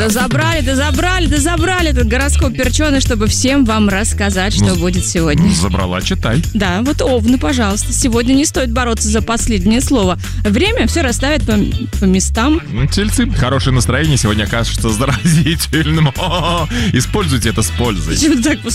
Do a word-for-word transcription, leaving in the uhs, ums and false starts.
Да забрали, да забрали, да забрали этот гороскоп перченый, чтобы всем вам рассказать, что Ну, будет сегодня. Забрала, читай. Да, вот овны, пожалуйста. Сегодня не стоит бороться за последнее слово. Время все расставит по, по местам. Ну, Тельцы, хорошее настроение сегодня окажется заразительным. Используйте это с пользой. Почему так